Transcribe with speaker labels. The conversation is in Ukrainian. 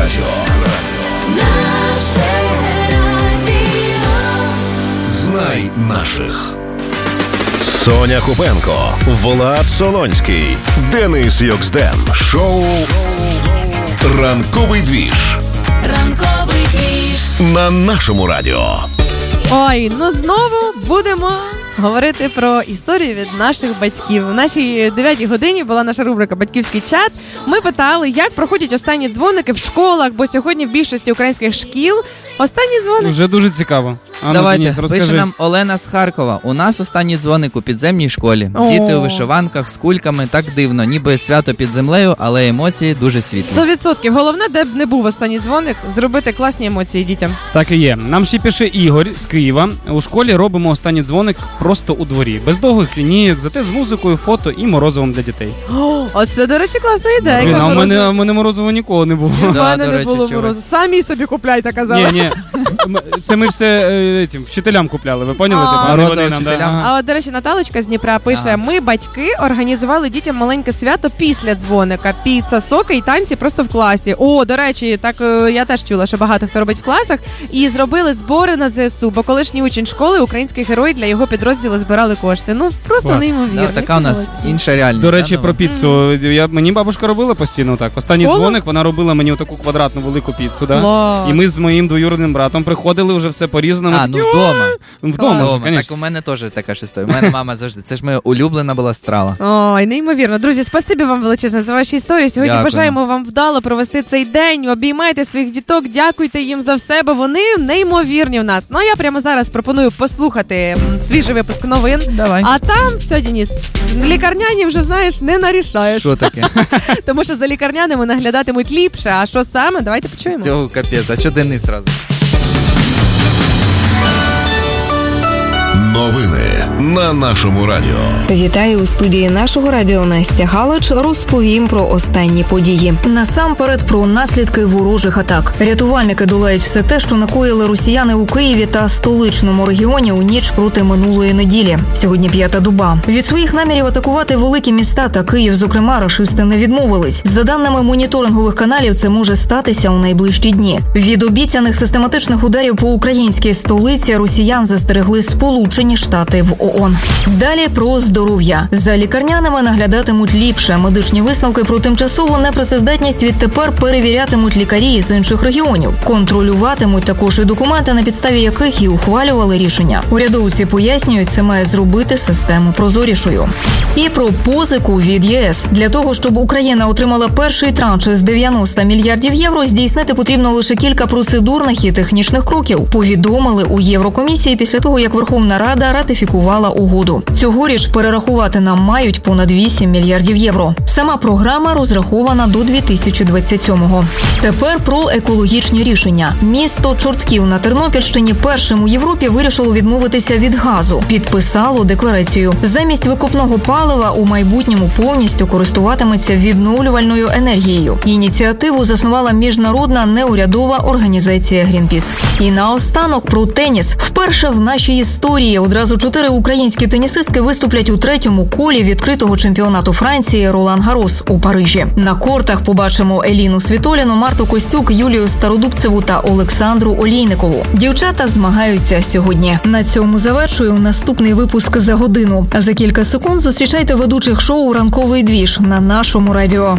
Speaker 1: радіо.
Speaker 2: Наше радіо.
Speaker 1: Знай наших. Соня Купенко, Влад Солонський, Денис Йоксден. Шоу «Ранковий двіж».
Speaker 2: Ранковий двіж.
Speaker 1: На нашому радіо.
Speaker 3: Ой, ну знову будемо говорити про історію від наших батьків. У нашій 9-й годині була наша рубрика «Батьківський чат». Ми питали, як проходять останні дзвоники в школах, бо сьогодні в більшості українських шкіл останні дзвоники.
Speaker 4: Вже дуже цікаво.
Speaker 5: Давайте,
Speaker 4: Денис, розкажи.
Speaker 5: пише нам Олена з Харкова. У нас останній дзвоник у підземній школі. Діти у вишиванках з кульками, так дивно, ніби свято під землею, але емоції дуже світлі.
Speaker 3: 100%. Головне, де б не був останній дзвоник, зробити класні емоції дітям.
Speaker 4: Так і є. Нам ще пише Ігор з Києва. У школі робимо останній дзвоник просто у дворі. Без довгих лінійок, зате з музикою, фото і морозивом для дітей.
Speaker 3: Оце, до речі, класна ідея.
Speaker 4: Блін, а в мене морозиво ніколи не було.
Speaker 3: У
Speaker 5: Да,
Speaker 3: мене
Speaker 5: до
Speaker 3: не
Speaker 5: речі,
Speaker 3: було
Speaker 5: чогось.
Speaker 3: морозу. Самі собі купляйте, казали.
Speaker 4: Ні, це ми все вчителям купляли, ви поняли?
Speaker 3: А,
Speaker 4: А не
Speaker 5: морозиво
Speaker 4: вони нам, да.
Speaker 5: вчителям.
Speaker 4: Ага.
Speaker 3: А от, до речі, Наталочка з Дніпра пише,
Speaker 5: Ага.
Speaker 3: ми, батьки, організували дітям маленьке свято після дзвоника. Піца, соки і танці просто в класі. О, до речі, так я теж чула, що багато хто робить в класах. І зробили збори на ЗСУ, бо колишній учень школи, український герой, для його підрозділу збирали кошти. Ну, просто
Speaker 4: Клас.
Speaker 3: неймовірно.
Speaker 5: Да, така у нас
Speaker 3: Молодці.
Speaker 5: інша реальність.
Speaker 4: До речі,
Speaker 5: да,
Speaker 4: про піцу. Мені бабушка робила постійно так. Останній
Speaker 3: Школа?
Speaker 4: дзвоник, вона робила мені отаку квадратну велику піцу. Да?
Speaker 3: Клас.
Speaker 4: І ми з моїм двоюрідним братом приходили вже все по-різному.
Speaker 5: А, ну вдома.
Speaker 4: Вдома,
Speaker 5: Так,
Speaker 4: звісно.
Speaker 5: у мене теж така ж історія. У мене мама завжди. Це ж моя улюблена була страва.
Speaker 3: Ой, неймовірно. Друзі, спасибі вам величезне за ваші історії. Сьогодні
Speaker 5: Дякую.
Speaker 3: бажаємо вам вдало провести цей день. Обіймайте своїх діток, дякуйте їм за все, бо вони неймовірні в нас. Ну, а я прямо зараз пропоную послухати свіжий випуск новин.
Speaker 5: Давай.
Speaker 3: А там все, Денис, лікарняні вже, знаєш, не нарішаєш.
Speaker 5: Що таке?
Speaker 3: Тому що за лікарняними наглядатимуть ліпше. А що саме? Давайте почуємо.
Speaker 5: Цього капець. А що Денис зразу?
Speaker 1: Новини на нашому радіо.
Speaker 6: Вітаю у студії нашого радіо Настя Галич. Розповім про останні події. Насамперед про наслідки ворожих атак. Рятувальники долають все те, що накоїли росіяни у Києві та столичному регіоні у ніч проти минулої неділі. Сьогодні 5-та доба. Від своїх намірів атакувати великі міста та Київ, зокрема, рашисти не відмовились. За даними моніторингових каналів, це може статися у найближчі дні. Від обіцяних систематичних ударів по українській столиці росіян застерегли Сполучені Штати в ООН. Далі про здоров'я. За лікарняними наглядатимуть ліпше. Медичні висновки про тимчасову непрацездатність відтепер перевірятимуть лікарі з інших регіонів. Контролюватимуть також і документи, на підставі яких і ухвалювали рішення. Урядовці пояснюють, це має зробити систему прозорішою. І про позику від ЄС. Для того, щоб Україна отримала перший транш з 90 мільярдів євро, здійснити потрібно лише кілька процедурних і технічних кроків. Повідомили у Єврокомісії після того, як Верховна Рада ратифікувала угоду. Цьогоріч перерахувати нам мають понад 8 мільярдів євро. Сама програма розрахована до 2027-го. Тепер про екологічні рішення. Місто Чортків на Тернопільщині першим у Європі вирішило відмовитися від газу. Підписало декларацію. Замість викопного палива у майбутньому повністю користуватиметься відновлювальною енергією. Ініціативу заснувала міжнародна неурядова організація Greenpeace. І наостанок про теніс. Вперше в нашій історії одразу 4 українські тенісистки виступлять у 3-му колі відкритого чемпіонату Франції Ролан Гарос у Парижі. На кортах побачимо Еліну Світоліну, Марту Костюк, Юлію Стародубцеву та Олександру Олійникову. Дівчата змагаються сьогодні. На цьому завершую наступний випуск за годину. За кілька секунд зустрічайте ведучих шоу «Ранковий двіж» на нашому радіо.